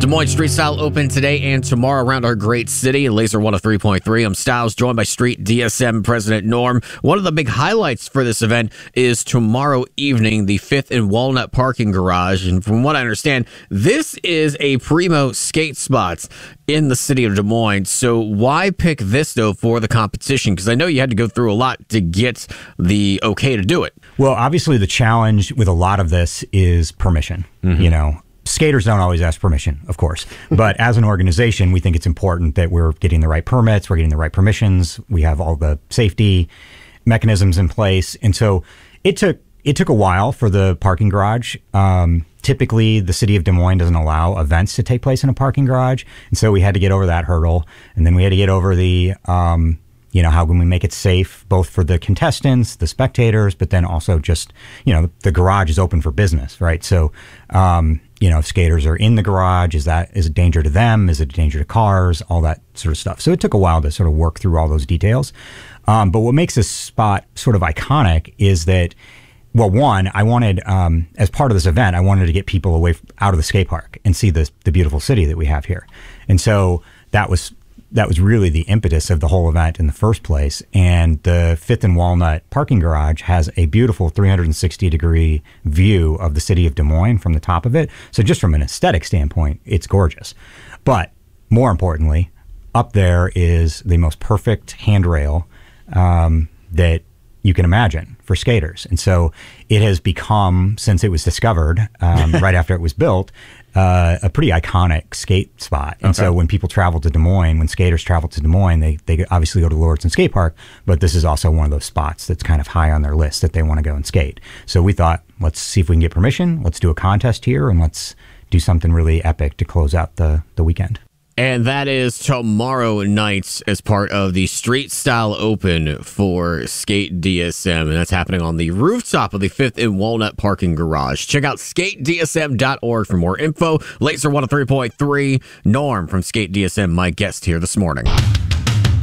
Des Moines Street Style open today and tomorrow around our great city. Laser 103.3. I'm Styles, joined by Street DSM President Norm. One of the big highlights for this event is tomorrow evening, the 5th and Walnut parking garage. And from what I understand, this is a primo skate spot in the city of Des Moines. So why pick this, though, for the competition? Because I know you had to go through a lot to get the okay to do it. Well, obviously, the challenge with a lot of this is permission. You know, skaters don't always ask permission, of course. But as an organization, we think it's important that we're getting the right permits, we're getting the right permissions, we have all the safety mechanisms in place. And so it took a while for the parking garage. Typically, the city of Des Moines doesn't allow events to take place in a parking garage. And so we had to get over that hurdle. And then we had to get over the, how can we make it safe, both for the contestants, the spectators, but then also just, the garage is open for business, right? So, if skaters are in the garage, is it a danger to them? Is it a danger to cars? All that sort of stuff. So it took a while to sort of work through all those details. But what makes this spot sort of iconic is that, well, one, I wanted, as part of this event, I wanted to get people away out of the skate park and see the beautiful city that we have here. And so that was really the impetus of the whole event in the first place. And the 5th and Walnut parking garage has a beautiful 360-degree view of the city of Des Moines from the top of it. So just from an aesthetic standpoint, it's gorgeous. But more importantly, up there is the most perfect handrail that you can imagine for skaters. And so it has become, since it was discovered right after it was built, a pretty iconic skate spot. And so when people travel to Des Moines, when skaters travel to Des Moines, they obviously go to Lauridsen Skate Park, but this is also one of those spots that's kind of high on their list that they want to go and skate. So we thought, let's see if we can get permission, let's do a contest here, and let's do something really epic to close out the weekend. And that is tomorrow night as part of the Street Style Open for Skate DSM. And that's happening on the rooftop of the 5th and Walnut parking garage. Check out skatedsm.org for more info. Laser 103.3, Norm from Skate DSM, my guest here this morning.